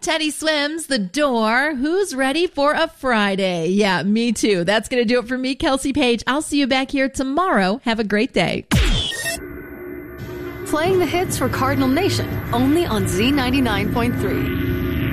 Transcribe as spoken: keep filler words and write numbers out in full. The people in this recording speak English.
Teddy Swims, The Door. Who's ready for a Friday? Yeah, me too. That's going to do it for me, Kelsey Page. I'll see you back here tomorrow. Have a great day. Playing the hits for Cardinal Nation, only on Z ninety-nine point three.